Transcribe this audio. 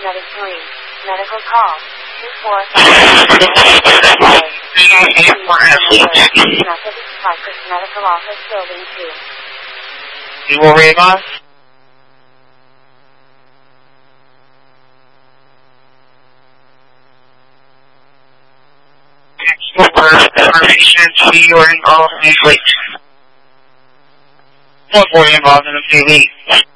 medically. Medical call. 245. Medical office building 2. You will read on? Patients who you are involved in 140 involved in a few weeks.